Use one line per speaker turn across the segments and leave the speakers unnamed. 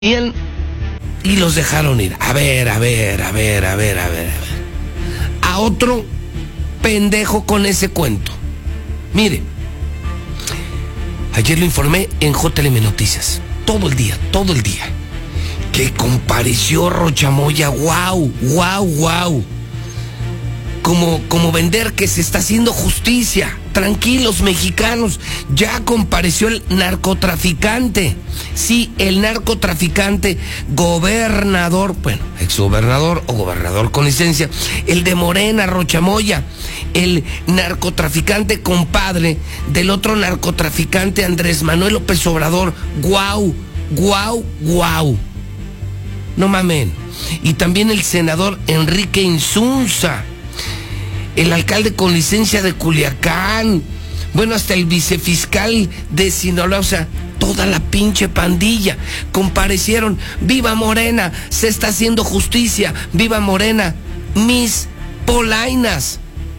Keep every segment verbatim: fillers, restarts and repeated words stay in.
Bien, y los dejaron ir. A ver, a ver, a ver, a ver, a ver, a ver. A otro pendejo con ese cuento. Mire, ayer lo informé en J L M Noticias. Todo el día, todo el día. Que compareció Rocha Moya. Wow, wow, wow. Como, como vender que se está haciendo justicia. Tranquilos, mexicanos, ya compareció el narcotraficante. Sí, el narcotraficante, gobernador, bueno, exgobernador o gobernador con licencia, el de Morena, Rocha Moya, el narcotraficante compadre del otro narcotraficante Andrés Manuel López Obrador. Guau, guau, guau. No mamen. Y también el senador Enrique Insunza, el alcalde con licencia de Culiacán, bueno, hasta el vicefiscal de Sinaloa, o sea, toda la pinche pandilla comparecieron. ¡Viva Morena! Se está haciendo justicia. ¡Viva Morena! Mis polainas.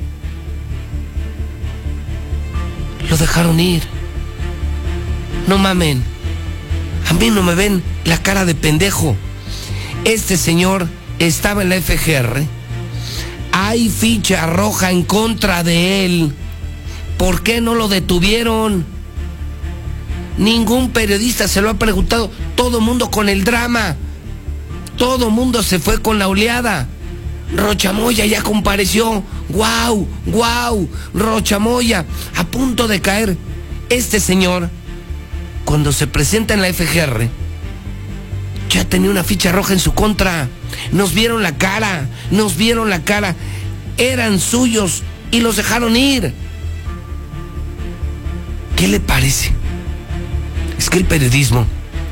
Lo dejaron ir. No mamen. A mí no me ven la cara de pendejo. Este señor estaba en la F G R. Hay ficha roja en contra de él. ¿Por qué no lo detuvieron? Ningún periodista se lo ha preguntado. Todo mundo con el drama. Todo mundo se fue con la oleada. Rocha Moya ya compareció. ¡Guau! ¡Guau! Rocha Moya a punto de caer. Este señor, cuando se presenta en la F G R, ya tenía una ficha roja en su contra. Nos vieron la cara, nos vieron la cara. Eran suyos y los dejaron ir. ¿Qué le parece? Es que el periodismo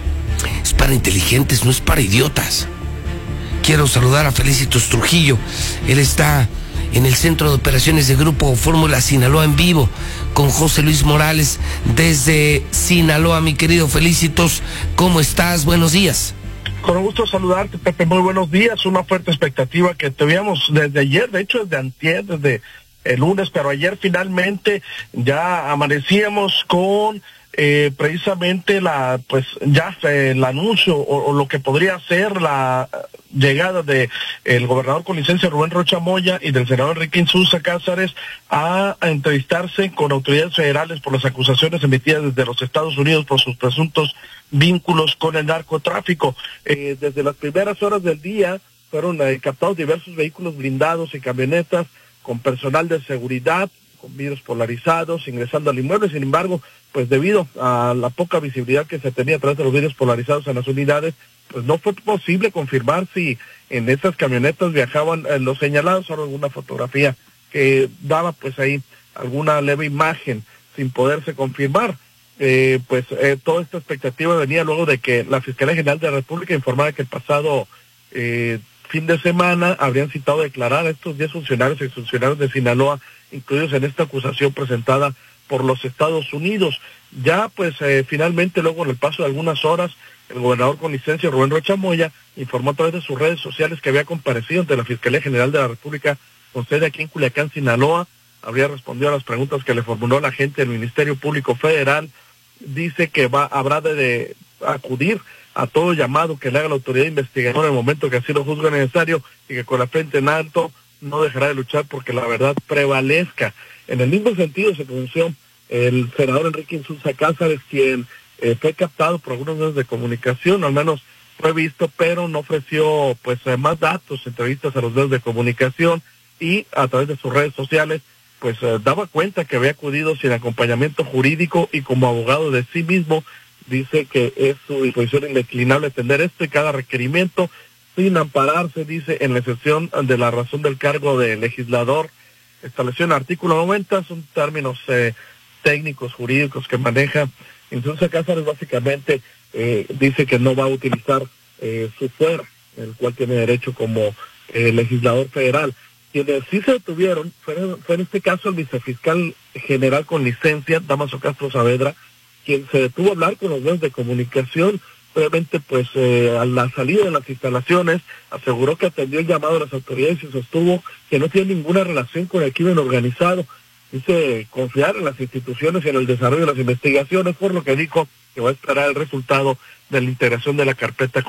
es para inteligentes, no es para idiotas. Quiero saludar a Felicitos Trujillo. Él está en el Centro de Operaciones de Grupo Fórmula Sinaloa en vivo con José Luis Morales desde Sinaloa. Mi querido Felicitos, ¿cómo estás? Buenos días.
Con un gusto saludarte, Pepe, muy buenos días. Una fuerte expectativa que teníamos desde ayer, de hecho desde antier, desde el lunes, pero ayer finalmente ya amanecíamos con eh, precisamente la, pues ya eh, el anuncio o, o lo que podría ser la llegada de el gobernador con licencia Rubén Rocha Moya y del senador Enrique Insunza Cázares a, a entrevistarse con autoridades federales por las acusaciones emitidas desde los Estados Unidos por sus presuntos vínculos con el narcotráfico. Eh, desde las primeras horas del día fueron eh, captados diversos vehículos blindados y camionetas con personal de seguridad, con vidrios polarizados, ingresando al inmueble. Sin embargo, pues debido a la poca visibilidad que se tenía a través de los vidrios polarizados en las unidades, pues no fue posible confirmar si en esas camionetas viajaban eh, los señalados. Solo alguna fotografía que daba pues ahí alguna leve imagen sin poderse confirmar. Eh, pues eh, toda esta expectativa venía luego de que la Fiscalía General de la República informara que el pasado eh, fin de semana habrían citado a declarar a estos diez funcionarios y exfuncionarios de Sinaloa incluidos en esta acusación presentada por los Estados Unidos. Ya pues eh, finalmente luego en el paso de algunas horas el gobernador con licencia Rubén Rocha Moya informó a través de sus redes sociales que había comparecido ante la Fiscalía General de la República con sede aquí en Culiacán, Sinaloa. Habría respondido a las preguntas que le formuló la gente del Ministerio Público Federal. Dice que va habrá de, de acudir a todo llamado que le haga la autoridad investigadora en el momento que así lo juzgue necesario y que con la frente en alto no dejará de luchar porque la verdad prevalezca. En el mismo sentido se pronunció el senador Enrique Insunza Cázares, quien eh, fue captado por algunos medios de comunicación, al menos fue visto, pero no ofreció pues eh, más datos, entrevistas a los medios de comunicación y a través de sus redes sociales pues eh, daba cuenta que había acudido sin acompañamiento jurídico y como abogado de sí mismo. Dice que es su disposición indeclinable atender esto y cada requerimiento sin ampararse, dice, en la excepción de la razón del cargo de legislador estableció en el artículo noventa, son términos eh, técnicos, jurídicos que maneja. Entonces Cázares básicamente eh, dice que no va a utilizar eh, su fuero, el cual tiene derecho como eh, legislador federal. Quienes sí se detuvieron fue, fue en este caso el vicefiscal general con licencia, Damaso Castro Saavedra, quien se detuvo a hablar con los medios de comunicación. Obviamente, pues eh, a la salida de las instalaciones aseguró que atendió el llamado de las autoridades y sostuvo que no tiene ninguna relación con el crimen organizado. dice confiar en las instituciones y en el desarrollo de las investigaciones, por lo que dijo que va a esperar el resultado de la integración de la carpeta